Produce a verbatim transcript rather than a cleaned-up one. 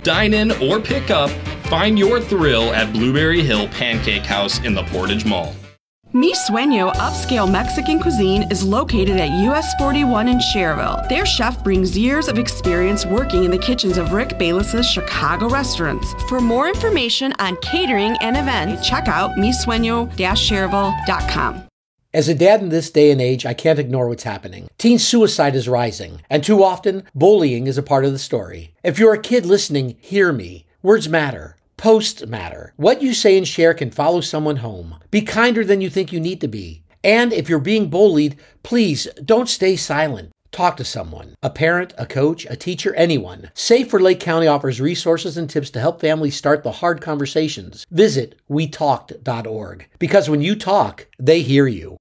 Dine in or pick up, find your thrill at Blueberry Hill Pancake House in the Portage Mall. Mi Sueño upscale Mexican cuisine is located at U S forty-one in Cherville. Their chef brings years of experience working in the kitchens of Rick Bayless's Chicago restaurants. For more information on catering and events, check out mi sueño dash cherville dot com. As a dad in this day and age, I can't ignore what's happening. Teen suicide is rising, and too often, bullying is a part of the story. If you're a kid listening, hear me. Words matter. Posts matter. What you say and share can follow someone home. Be kinder than you think you need to be. And if you're being bullied, please don't stay silent. Talk to someone. A parent, a coach, a teacher, anyone. Safe for Lake County offers resources and tips to help families start the hard conversations. Visit we talked dot org. Because when you talk, they hear you.